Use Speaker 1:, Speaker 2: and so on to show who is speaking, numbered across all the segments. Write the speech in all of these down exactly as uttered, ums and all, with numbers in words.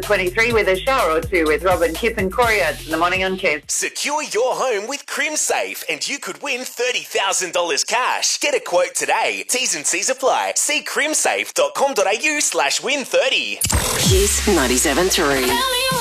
Speaker 1: twenty-three with a shower or two with Robin, Kip and Corey Oates in the morning on Kiss.
Speaker 2: Secure your home with CrimSafe and you could win thirty thousand dollars cash. Get a quote today. T's and C's apply. See crimsafe.com.au slash win 30.
Speaker 3: Kiss ninety-seven three.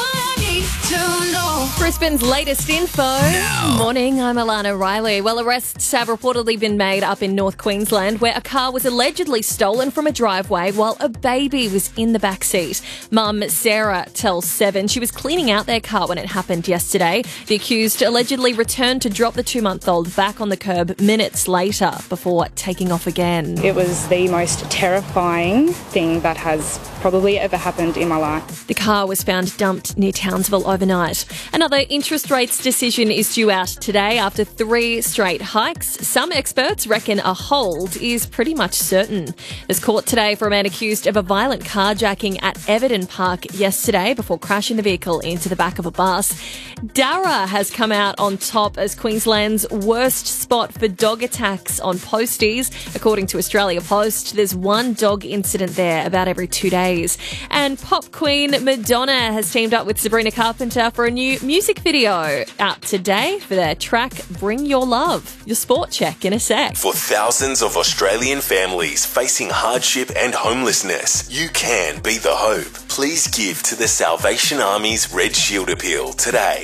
Speaker 4: Brisbane's latest info.
Speaker 2: Now.
Speaker 4: Morning, I'm Alana Riley. Well, arrests have reportedly been made up in North Queensland where a car was allegedly stolen from a driveway while a baby was in the back seat. Mum Sarah tells Seven she was cleaning out their car when it happened yesterday. The accused allegedly returned to drop the two-month-old back on the curb minutes later before taking off again.
Speaker 5: It was the most terrifying thing that has probably ever happened in my life.
Speaker 4: The car was found dumped near Townsville overnight. Another interest rates decision is due out today after three straight hikes. Some experts reckon a hold is pretty much certain. There's court today for a man accused of a violent carjacking at Everton Park yesterday before crashing the vehicle into the back of a bus. Darra has come out on top as Queensland's worst spot for dog attacks on posties. According to Australia Post, there's one dog incident there about every two days. And pop queen Madonna has teamed up with Sabrina Carpenter for a new music video out today for their track Bring Your Love. Your sport check in a sec.
Speaker 2: For thousands of Australian families facing hardship and homelessness, you can be the hope. Please give to the Salvation Army's Red Shield appeal today.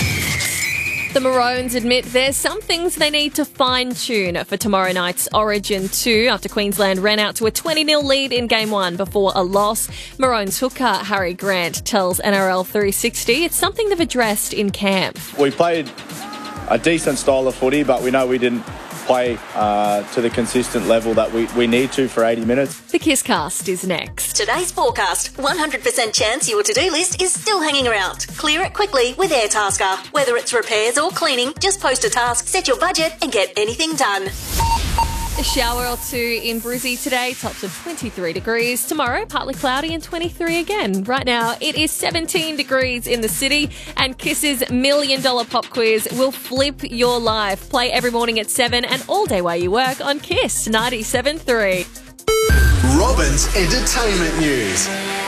Speaker 4: The Maroons admit there's some things they need to fine-tune for tomorrow night's Origin two after Queensland ran out to a twenty nil lead in Game one before a loss. Maroons hooker Harry Grant tells N R L three sixty it's something they've addressed in camp.
Speaker 6: We played a decent style of footy, but we know we didn't play uh, to the consistent level that we, we need to for eighty minutes.
Speaker 4: The Kisscast is next.
Speaker 3: Today's forecast, one hundred percent chance your to-do list is still hanging around. Clear it quickly with Airtasker. Whether it's repairs or cleaning, just post a task, set your budget and get anything done.
Speaker 4: A shower or two in Brizzy today, tops of twenty-three degrees. Tomorrow, partly cloudy and twenty-three again. Right now, it is seventeen degrees in the city, and Kiss's Million Dollar Pop Quiz will flip your life. Play every morning at seven and all day while you work on Kiss ninety-seven three.
Speaker 2: Robin's Entertainment News.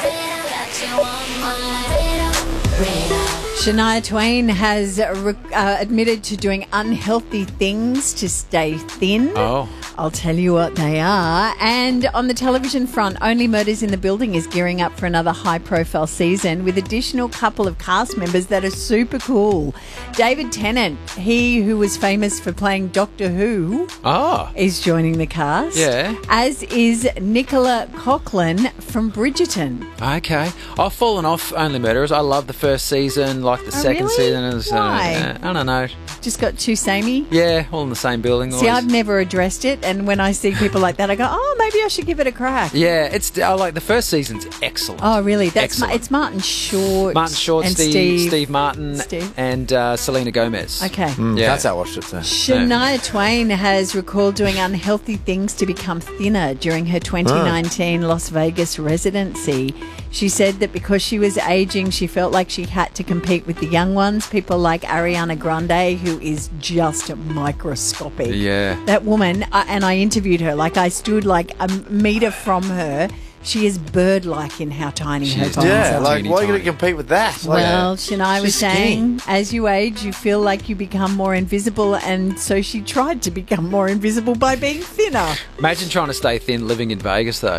Speaker 7: Shania Twain has uh, uh, admitted to doing unhealthy things to stay thin.
Speaker 8: Oh.
Speaker 7: I'll tell you what they are. And on the television front, Only Murders in the Building is gearing up for another high-profile season with additional couple of cast members that are super cool. David Tennant, he who was famous for playing Doctor Who,
Speaker 8: Oh.
Speaker 7: is joining the cast.
Speaker 8: Yeah.
Speaker 7: As is Nicola Coughlan from Bridgerton.
Speaker 8: Okay. I've fallen off Only Murderers. I love the first season, like the
Speaker 7: Oh,
Speaker 8: second
Speaker 7: really?
Speaker 8: season. It was, uh,
Speaker 7: Why?
Speaker 8: uh, I don't know.
Speaker 7: Just got too samey.
Speaker 8: Yeah, all in the same building.
Speaker 7: See,
Speaker 8: always.
Speaker 7: I've never addressed it, and when I see people like that, I go, "Oh, maybe I should give it a crack."
Speaker 8: Yeah, it's I like the first season's excellent.
Speaker 7: Oh, really? That's Ma-
Speaker 8: Excellent.
Speaker 7: it's Martin Short,
Speaker 8: Martin Short,
Speaker 7: and
Speaker 8: Steve,
Speaker 7: Steve,
Speaker 8: Steve Martin,
Speaker 7: Steve.
Speaker 8: and uh, Selena Gomez.
Speaker 7: Okay.
Speaker 8: Mm, yeah.
Speaker 9: That's how I watched it too.
Speaker 7: Shania Twain has recalled doing unhealthy things to become thinner during her twenty nineteen Las Vegas residency. She said that because she was aging, she felt like she had to compete with the young ones, people like Ariana Grande, who is just microscopic.
Speaker 8: Yeah.
Speaker 7: That woman, uh, and I interviewed her, like I stood like a metre from her. She is bird-like in how tiny her
Speaker 8: is,
Speaker 7: bones
Speaker 9: Yeah,
Speaker 7: are.
Speaker 9: like
Speaker 8: Teeny
Speaker 9: why are you
Speaker 8: tiny.
Speaker 9: going to compete with that? Like,
Speaker 7: Well, Shania was
Speaker 9: she's skinny.
Speaker 7: saying, as you age, you feel like you become more invisible, and so she tried to become more invisible by being thinner.
Speaker 8: Imagine trying to stay thin living in Vegas, though.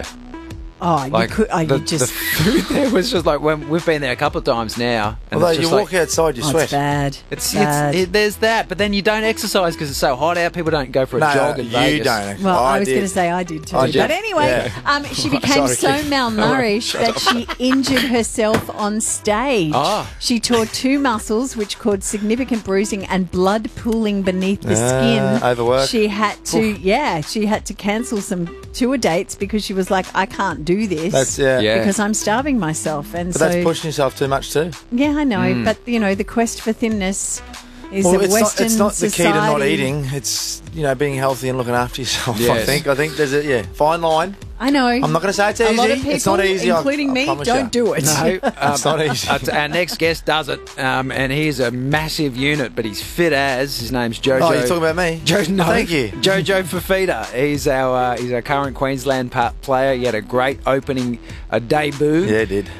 Speaker 7: Oh,
Speaker 8: Like
Speaker 7: you could, oh,
Speaker 8: the,
Speaker 7: you just,
Speaker 8: the food there was just like when we've been there a couple of times now. And
Speaker 9: Although
Speaker 8: it's
Speaker 9: you
Speaker 8: just
Speaker 9: walk
Speaker 8: like,
Speaker 9: outside, you
Speaker 7: oh,
Speaker 9: sweat.
Speaker 7: it's bad.
Speaker 8: It's,
Speaker 7: bad.
Speaker 8: it's it, there's that, but then you don't exercise because it's so hot out. People don't go for a
Speaker 9: No,
Speaker 8: jog in
Speaker 9: you
Speaker 8: Vegas.
Speaker 9: don't. Actually.
Speaker 7: Well, I,
Speaker 9: I
Speaker 7: was
Speaker 9: did.
Speaker 7: going to say I did too.
Speaker 9: I did.
Speaker 7: But anyway,
Speaker 9: Yeah.
Speaker 7: um, she became
Speaker 9: Sorry,
Speaker 7: so
Speaker 9: Keith.
Speaker 7: malnourished that she injured herself on stage.
Speaker 8: Ah.
Speaker 7: She tore two muscles, which caused significant bruising and blood pooling beneath the
Speaker 9: Ah,
Speaker 7: skin.
Speaker 9: overwork.
Speaker 7: She had to, yeah, she had to cancel some tour dates because she was like, I can't do this.
Speaker 9: That's yeah.
Speaker 8: Yeah.
Speaker 7: Because I'm starving myself. And
Speaker 9: But
Speaker 7: so,
Speaker 9: that's pushing yourself too much too.
Speaker 7: yeah, I know.
Speaker 8: Mm.
Speaker 7: But, you know, the quest for thinness is
Speaker 9: Well,
Speaker 7: a
Speaker 9: it's
Speaker 7: Western
Speaker 9: not. It's not the key to not
Speaker 7: society.
Speaker 9: eating. It's you know being healthy and looking after yourself. I
Speaker 8: Yes.
Speaker 9: think. I think there's a yeah fine line.
Speaker 7: I know.
Speaker 9: I'm not going to say it's
Speaker 7: a
Speaker 9: easy.
Speaker 7: lot of people,
Speaker 9: it's not easy. I-
Speaker 7: including
Speaker 9: I
Speaker 7: me,
Speaker 9: promise
Speaker 7: don't
Speaker 9: you.
Speaker 7: do it.
Speaker 8: No, um,
Speaker 9: It's not easy.
Speaker 8: uh, our next guest does it, um, and he's a massive unit, but he's fit as. His name's Jojo.
Speaker 9: Oh, you're talking about me?
Speaker 8: Jo- no,
Speaker 9: Thank you.
Speaker 8: Jojo Fafita. He's our uh, he's our current Queensland pa- player. He had a great opening, a debut.
Speaker 9: Yeah, he did.